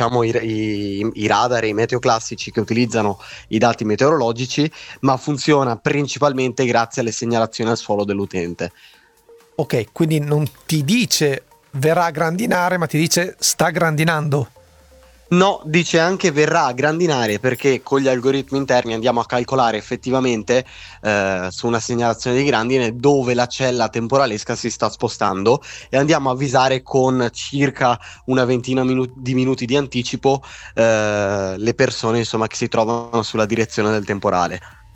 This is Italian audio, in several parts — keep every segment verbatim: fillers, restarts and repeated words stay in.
diciamo i, i, i radar e i meteo classici che utilizzano i dati meteorologici, ma funziona principalmente grazie alle segnalazioni al suolo dell'utente. Ok, quindi non ti dice verrà a grandinare, ma ti dice sta grandinando. No, dice anche verrà a grandinare, perché con gli algoritmi interni andiamo a calcolare effettivamente eh, su una segnalazione di grandine dove la cella temporalesca si sta spostando, e andiamo a avvisare con circa una ventina minu- di minuti di anticipo eh, le persone, insomma, che si trovano sulla direzione del temporale.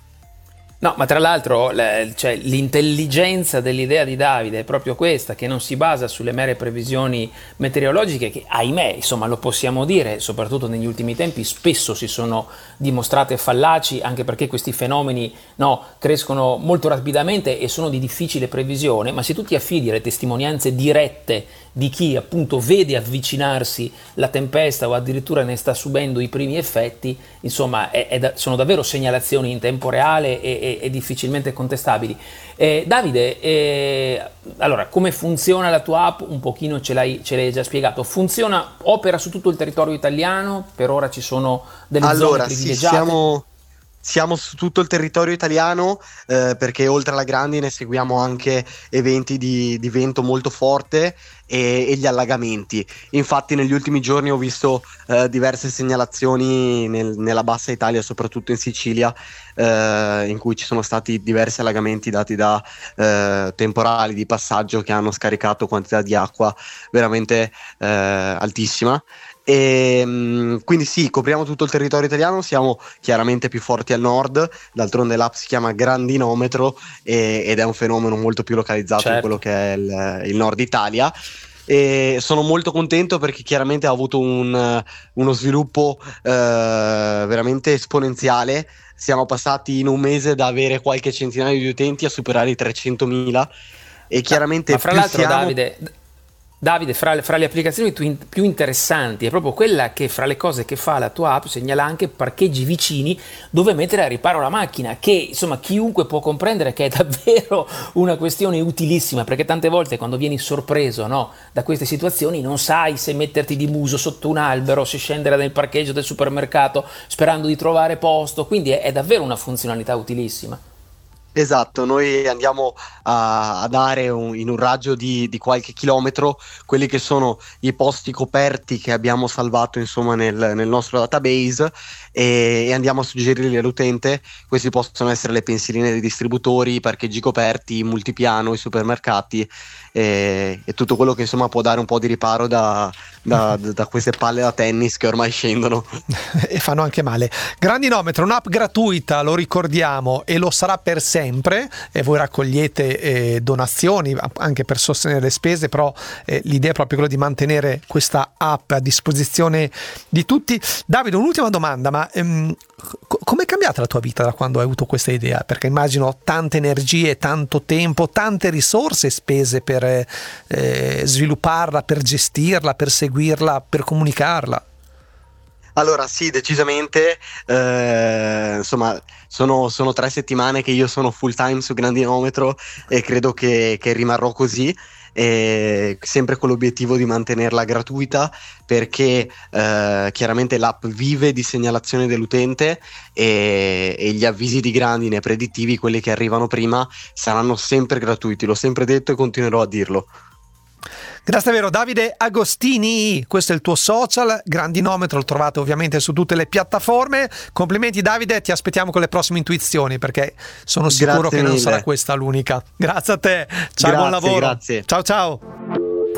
No, ma tra l'altro le, cioè, l'intelligenza dell'idea di Davide è proprio questa, che non si basa sulle mere previsioni meteorologiche che, ahimè, insomma, lo possiamo dire, soprattutto negli ultimi tempi, spesso si sono dimostrate fallaci, anche perché questi fenomeni, no, crescono molto rapidamente e sono di difficile previsione, ma se tu ti affidi alle testimonianze dirette di chi appunto vede avvicinarsi la tempesta o addirittura ne sta subendo i primi effetti, insomma, è, è da, sono davvero segnalazioni in tempo reale e, e, e difficilmente contestabili. Eh, Davide, eh, allora, come funziona la tua app? Un pochino ce l'hai, ce l'hai già spiegato. Funziona, opera su tutto il territorio italiano? Per ora ci sono delle allora, zone sì, privilegiate? siamo... Siamo su tutto il territorio italiano, eh, perché oltre alla grandine seguiamo anche eventi di, di vento molto forte e, e gli allagamenti. Infatti negli ultimi giorni ho visto eh, diverse segnalazioni nel- nella bassa Italia, soprattutto in Sicilia, eh, in cui ci sono stati diversi allagamenti dati da eh, temporali di passaggio che hanno scaricato quantità di acqua veramente eh, altissima. E mh, quindi sì, copriamo tutto il territorio italiano, siamo chiaramente più forti al nord, d'altronde l'app si chiama Grandinometro e- ed è un fenomeno molto più localizzato in Certo. quello che è il, il nord Italia. E sono molto contento perché chiaramente ha avuto un, uno sviluppo eh, veramente esponenziale. Siamo passati in un mese da avere qualche centinaio di utenti a superare i trecentomila, e chiaramente Ma fra più l'altro, siamo... Davide, Davide, fra, fra le applicazioni più, più interessanti è proprio quella che, fra le cose che fa la tua app, segnala anche parcheggi vicini dove mettere a riparo la macchina, che insomma chiunque può comprendere che è davvero una questione utilissima, perché tante volte quando vieni sorpreso, no, da queste situazioni non sai se metterti di muso sotto un albero, se scendere nel parcheggio del supermercato sperando di trovare posto, quindi è, è davvero una funzionalità utilissima. Esatto, noi andiamo a, a dare un- in un raggio di, di qualche chilometro quelli che sono i posti coperti che abbiamo salvato, insomma, nel, nel nostro database, e, e andiamo a suggerirli all'utente. Questi possono essere le pensiline dei distributori, i parcheggi coperti, i multipiano, i supermercati e, e tutto quello che, insomma, può dare un po' di riparo da, da- da queste palle da tennis che ormai scendono. E fanno anche male. Grandinometro, un'app gratuita, lo ricordiamo, e lo sarà per sempre, e voi raccogliete eh, donazioni anche per sostenere le spese, però eh, l'idea è proprio quella di mantenere questa app a disposizione di tutti. Davide, un'ultima domanda, ma ehm, co- com'è cambiata la tua vita da quando hai avuto questa idea? Perché immagino tante energie, tanto tempo, tante risorse spese per eh, svilupparla, per gestirla, per seguirla, per comunicarla. Allora, sì, decisamente. eh, insomma, sono, sono tre settimane che io sono full time su Grandinometro, e credo che, che rimarrò così, eh, sempre con l'obiettivo di mantenerla gratuita, perché eh, chiaramente l'app vive di segnalazione dell'utente, e, e gli avvisi di grandine predittivi, quelli che arrivano prima, saranno sempre gratuiti. L'ho sempre detto e continuerò a dirlo. Grazie davvero, Davide Agostini, questo è il tuo social, Grandinometro, lo trovate ovviamente su tutte le piattaforme. Complimenti Davide, ti aspettiamo con le prossime intuizioni, perché sono sicuro Grazie che non mille. sarà questa l'unica. Grazie a te, ciao, buon Grazie, lavoro. grazie. Ciao ciao.